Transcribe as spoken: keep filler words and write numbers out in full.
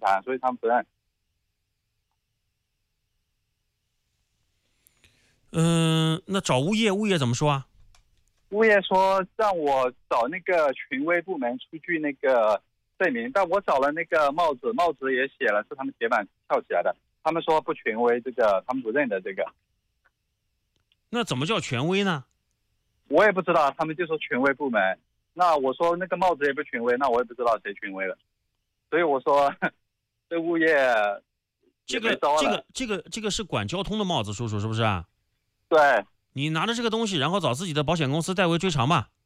谈，所以他们不认。 嗯，那找物业，物业怎么说啊？ 物业说让我找那个权威部门出具那个证明，但我找了那个帽子，帽子也写了是他们铁板翘起来的，他们说不权威，这个他们不认的这个。 那怎么叫权威呢？ 我也不知道，他们就说权威部门。那我说那个帽子也不权威，那我也不知道谁权威了。所以我说这物业这个这个这个这个是管交通的帽子，叔叔是不是啊？ 对。 你拿着这个东西，然后找自己的保险公司代为追偿吧。